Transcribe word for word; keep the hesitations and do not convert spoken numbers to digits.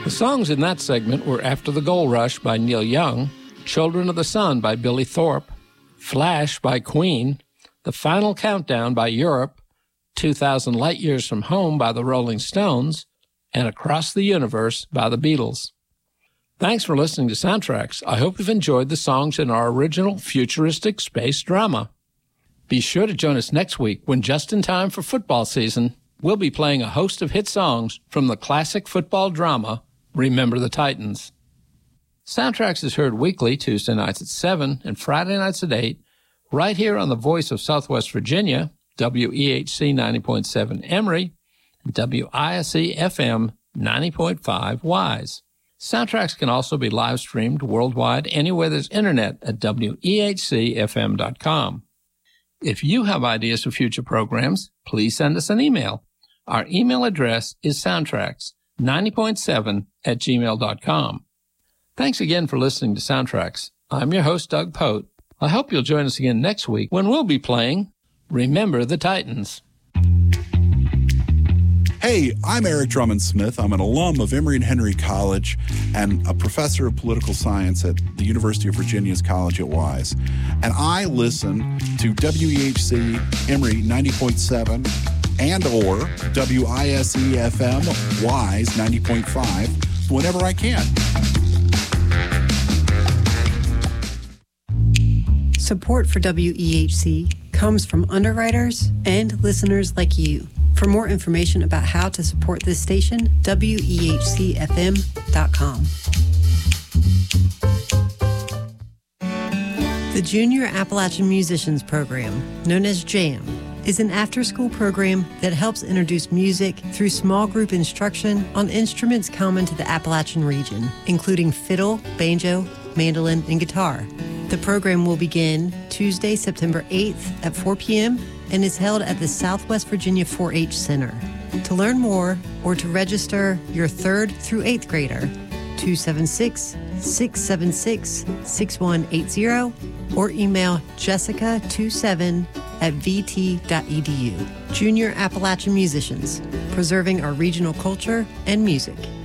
The songs in that segment were After the Gold Rush by Neil Young, Children of the Sun by Billy Thorpe, Flash by Queen, The Final Countdown by Europe, two thousand Light Years from Home by the Rolling Stones, and Across the Universe by the Beatles. Thanks for listening to Soundtracks. I hope you've enjoyed the songs in our original futuristic space drama. Be sure to join us next week when, just in time for football season, we'll be playing a host of hit songs from the classic football drama, Remember the Titans. Soundtracks is heard weekly, Tuesday nights at seven and Friday nights at eight, right here on the Voice of Southwest Virginia, W E H C ninety point seven Emory, and W I S E F M ninety point five Wise. Soundtracks can also be live streamed worldwide anywhere there's internet at W E H C F M dot com. If you have ideas for future programs, please send us an email. Our email address is soundtracks ninety point seven at gmail dot com. Thanks again for listening to Soundtracks. I'm your host, Doug Pote. I hope you'll join us again next week when we'll be playing Remember the Titans. Hey, I'm Eric Drummond Smith. I'm an alum of Emory and Henry College and a professor of political science at the University of Virginia's College at Wise. And I listen to W E H C Emory ninety point seven and or W I S E F M Wise ninety point five whenever I can. Support for W E H C comes from underwriters and listeners like you. For more information about how to support this station, W E H C F M dot com. The Junior Appalachian Musicians Program, known as JAM, is an after-school program that helps introduce music through small group instruction on instruments common to the Appalachian region, including fiddle, banjo, mandolin, and guitar. The program will begin Tuesday, September eighth at four p.m. and is held at the Southwest Virginia four H Center. To learn more or to register your third through eighth grader, two seven six, six seven six, six one eight zero or email jessica twenty-seven at v t dot e d u. Junior Appalachian Musicians, preserving our regional culture and music.